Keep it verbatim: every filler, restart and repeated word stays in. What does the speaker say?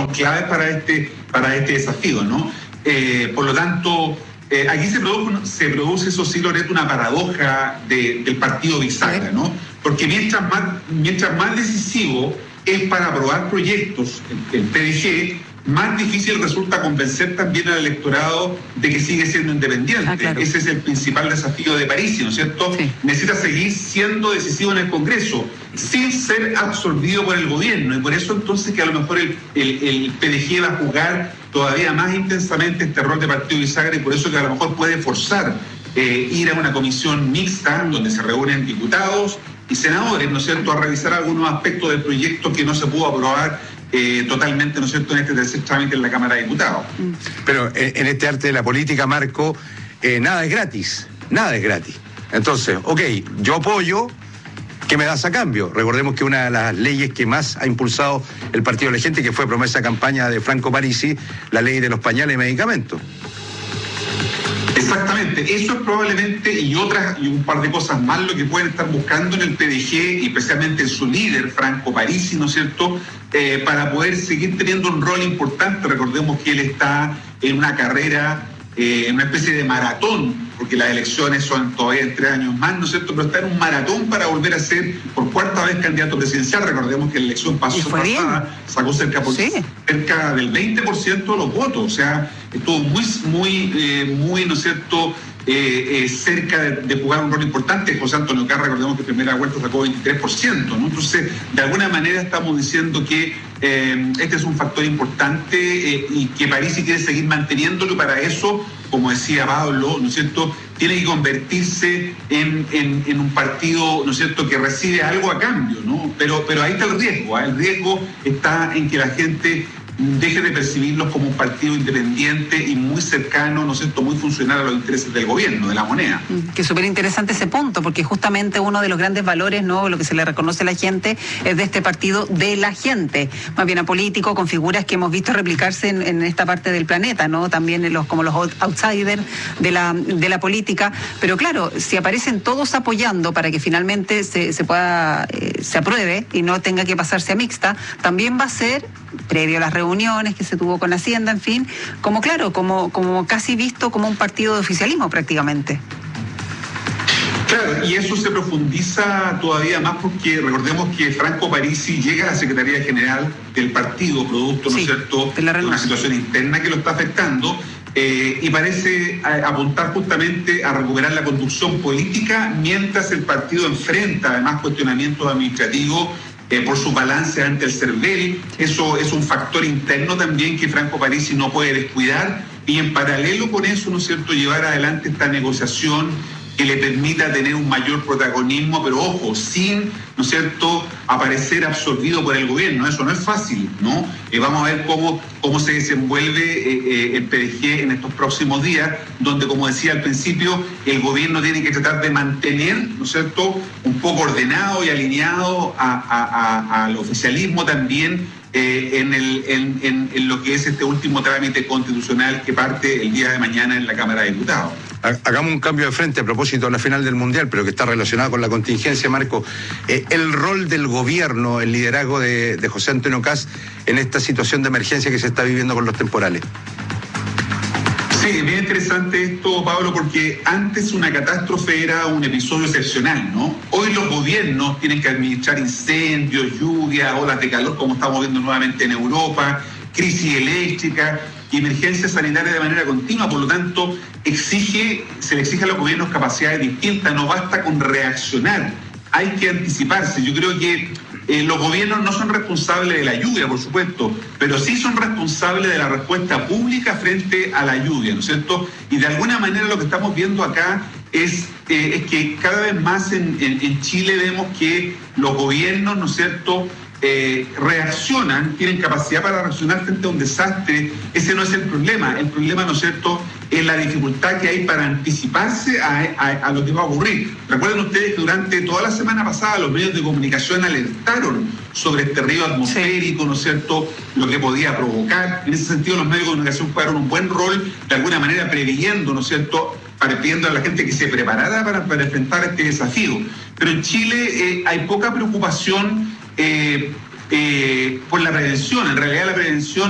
son claves para este, para este desafío, ¿no? Eh, por lo tanto, eh, aquí se produce, se produce, eso sí, Loreto, una paradoja de, del partido bisagra, ¿no? Porque mientras más, mientras más decisivo es para aprobar proyectos el, el P D G, más difícil resulta convencer también al electorado de que sigue siendo independiente. Ah, claro. Ese es el principal desafío de París, ¿no es cierto? Sí. Necesita seguir siendo decisivo en el Congreso, sin ser absorbido por el gobierno, y por eso entonces que a lo mejor el, el, el P D G va a jugar todavía más intensamente este rol de partido bisagra, y por eso que a lo mejor puede forzar eh, ir a una comisión mixta donde se reúnen diputados y senadores, ¿no es cierto?, a revisar algunos aspectos del proyecto que no se pudo aprobar Eh, totalmente, ¿no es cierto?, en este tercer trámite en la Cámara de Diputados. Pero eh, en este arte de la política, Marco, eh, nada es gratis, nada es gratis. Entonces, ok, yo apoyo, ¿qué me das a cambio? Recordemos que una de las leyes que más ha impulsado el Partido de la Gente, que fue promesa de campaña de Franco Parisi, la ley de los pañales y medicamentos. Exactamente, eso es probablemente, y otras, y un par de cosas más, lo que pueden estar buscando en el P D G, y especialmente en su líder, Franco Parisi, ¿no es cierto?, eh, para poder seguir teniendo un rol importante. Recordemos que él está en una carrera, eh, en una especie de maratón, porque las elecciones son todavía en tres años más, ¿no es cierto?, pero está en un maratón para volver a ser por cuarta vez candidato presidencial. Recordemos que la elección pasó pasada, sacó cerca, por, ¿sí? cerca del veinte por ciento de los votos, o sea, estuvo muy, muy, eh, muy, ¿no es cierto?, Eh, eh, cerca de, de jugar un rol importante. José Antonio Carr, recordemos que primera vuelta sacó veintitrés por ciento, ¿no? Entonces, de alguna manera estamos diciendo que eh, este es un factor importante eh, y que Parisi quiere seguir manteniéndolo, y para eso, como decía Pablo, ¿no es cierto?, tiene que convertirse en, en, en un partido, ¿no es cierto?, que recibe algo a cambio, ¿no? Pero, pero ahí está el riesgo, ¿eh? El riesgo está en que la gente deje de percibirlos como un partido independiente y muy cercano, ¿no es cierto?, muy funcional a los intereses del gobierno, de la moneda. Que es súper interesante ese punto, porque justamente uno de los grandes valores, ¿no?, lo que se le reconoce a la gente, es de este partido de la gente, más bien apolítico, con figuras que hemos visto replicarse en, en esta parte del planeta, ¿no?, también en los, como los outsiders de la, de la política. Pero claro, si aparecen todos apoyando para que finalmente se, se pueda, eh, se apruebe y no tenga que pasarse a mixta, también va a ser, previo a las reuniones que se tuvo con Hacienda, en fin, como claro, como, como casi visto como un partido de oficialismo prácticamente. Claro, y eso se profundiza todavía más porque recordemos que Franco Parisi llega a la Secretaría General del partido, producto, ¿no es cierto?, de, de una situación interna que lo está afectando, eh, y parece a, apuntar justamente a recuperar la conducción política mientras el partido enfrenta además cuestionamientos administrativos Eh, por su balance ante el CERVEL. Eso es un factor interno también que Franco Parisi no puede descuidar, y en paralelo con eso, ¿no es cierto?, llevar adelante esta negociación que le permita tener un mayor protagonismo, pero ojo, sin, ¿no es cierto?, aparecer absorbido por el gobierno. Eso no es fácil, ¿no? Eh, vamos a ver cómo, cómo se desenvuelve eh, eh, el P D G en estos próximos días, donde, como decía al principio, el gobierno tiene que tratar de mantener, ¿no es cierto?, un poco ordenado y alineado a, a, a, al oficialismo también, eh, en, el, en, en, en lo que es este último trámite constitucional que parte el día de mañana en la Cámara de Diputados. Hagamos un cambio de frente a propósito de la final del Mundial, pero que está relacionado con la contingencia, Marco. Eh, el rol del gobierno, el liderazgo de, de José Antonio Kast en esta situación de emergencia que se está viviendo con los temporales. Sí, es bien interesante esto, Pablo, porque antes una catástrofe era un episodio excepcional, ¿no? Hoy los gobiernos tienen que administrar incendios, lluvias, olas de calor, como estamos viendo nuevamente en Europa, crisis eléctrica y emergencia sanitaria de manera continua. Por lo tanto, exige, se le exige a los gobiernos capacidades distintas, no basta con reaccionar, hay que anticiparse. Yo creo que eh, los gobiernos no son responsables de la lluvia, por supuesto, pero sí son responsables de la respuesta pública frente a la lluvia, ¿no es cierto? Y de alguna manera lo que estamos viendo acá es, eh, es que cada vez más en, en, en Chile vemos que los gobiernos, ¿no es cierto?, Eh, reaccionan, tienen capacidad para reaccionar frente a un desastre. Ese no es el problema. El problema, ¿no es cierto?, es la dificultad que hay para anticiparse a, a, a lo que va a ocurrir. Recuerden ustedes que durante toda la semana pasada los medios de comunicación alertaron sobre este río atmosférico, ¿no es cierto?, lo que podía provocar. En ese sentido, los medios de comunicación jugaron un buen rol, de alguna manera previniendo, ¿no es cierto?, para pidiendo a la gente que se preparara para, para enfrentar este desafío. Pero en Chile eh, hay poca preocupación Eh, eh, por la prevención. En realidad la prevención